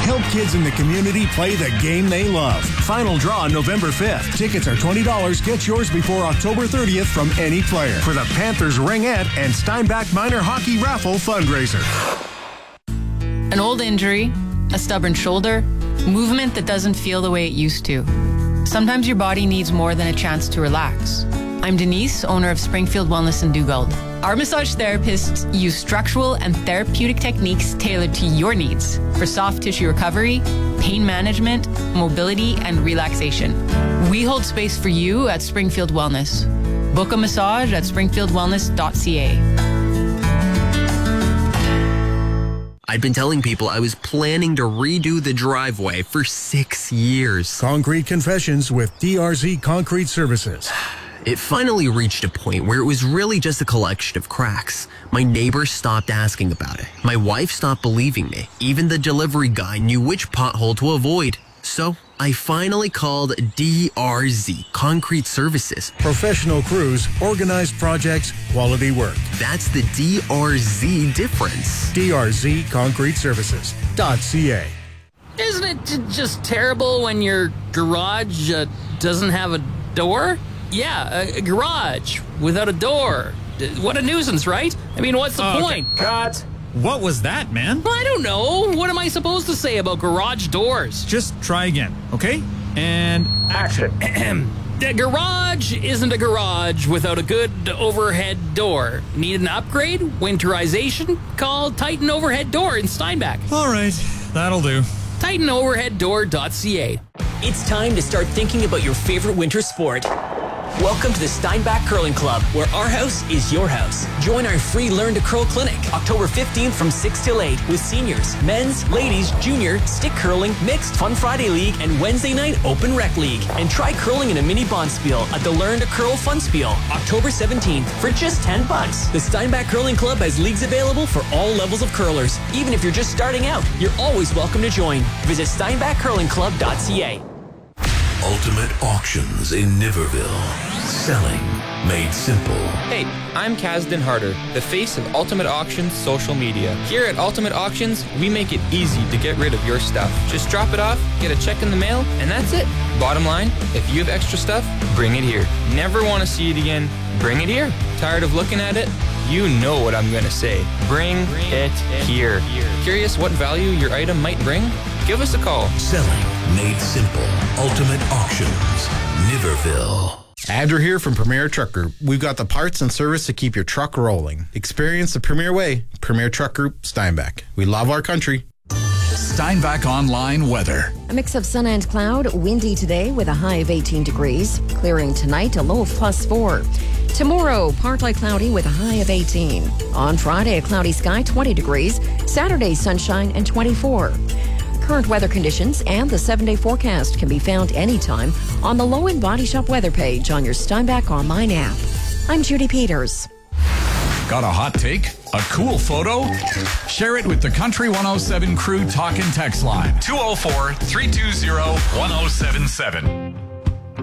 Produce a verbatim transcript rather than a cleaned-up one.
Help kids in the community play the game they love. Final draw November fifth. Tickets are twenty dollars. Get yours before October thirtieth from any player for the Panthers Ringette and Steinbach Minor Hockey Raffle fundraiser. An old injury, a stubborn shoulder, movement that doesn't feel the way it used to. Sometimes your body needs more than a chance to relax. I'm Denise, owner of Springfield Wellness in Dugald. Our massage therapists use structural and therapeutic techniques tailored to your needs for soft tissue recovery, pain management, mobility, and relaxation. We hold space for you at Springfield Wellness. Book a massage at springfield wellness dot c a. I'd been telling people I was planning to redo the driveway for six years. Concrete Confessions with D R Z Concrete Services. It finally reached a point where it was really just a collection of cracks. My neighbors stopped asking about it. My wife stopped believing me. Even the delivery guy knew which pothole to avoid. So I finally called D R Z Concrete Services. Professional crews, organized projects, quality work. That's the D R Z difference. D R Z Concrete Services dot c a. Isn't it j- just terrible when your garage uh, doesn't have a door? Yeah, a, a garage without a door. D- What a nuisance, right? I mean, what's the Okay, point? Cut. What was that, man? Well, I don't know. What am I supposed to say about garage doors? Just try again, okay? And action. The garage isn't a garage without a good overhead door. Need an upgrade? Winterization? Call Titan Overhead Door in Steinbach. All right, that'll do. Titan Overhead Door dot c a. It's time to start thinking about your favorite winter sport. Welcome to the Steinbach Curling Club, where our house is your house. Join our free Learn to Curl clinic, October fifteenth from six till eight, with seniors, men's, ladies, junior, stick curling, mixed, Fun Friday League, and Wednesday night Open Rec League. And try curling in a mini bonspiel at the Learn to Curl Fun Spiel, October seventeenth, for just ten bucks. The Steinbach Curling Club has leagues available for all levels of curlers. Even if you're just starting out, you're always welcome to join. Visit steinbach curling club dot c a. Ultimate Auctions in Niverville. Selling made simple. Hey, I'm Kasdan Harder, the face of Ultimate Auctions social media. Here at Ultimate Auctions, we make it easy to get rid of your stuff. Just drop it off, get a check in the mail, and that's it. Bottom line, if you have extra stuff, bring it here. Never want to see it again, bring it here. Tired of looking at it? You know what I'm going to say. Bring, bring it, it here. here. Curious what value your item might bring? Give us a call. Selling made simple. Ultimate Auctions, Niverville. Andrew here from Premier Truck Group. We've got the parts and service to keep your truck rolling. Experience the Premier way. Premier Truck Group, Steinbach. We love our country. Steinbach Online weather. A mix of sun and cloud, windy today with a high of eighteen degrees. Clearing tonight, a low of plus four. Tomorrow, partly cloudy with a high of eighteen. On Friday, a cloudy sky, twenty degrees. Saturday, sunshine and twenty-four. Current weather conditions and the seven-day forecast can be found anytime on the Low End Body Shop weather page on your Steinbach Online app. I'm Judy Peters. Got a hot take? A cool photo? Share it with the Country one oh seven Crew Talk and Text line. two oh four, three two zero, one oh seven seven.